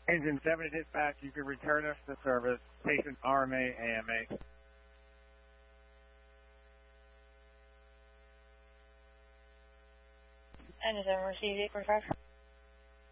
Engine 7 dispatch, you can return us to service. Patient RMA, AMA. Engine 7 received 845.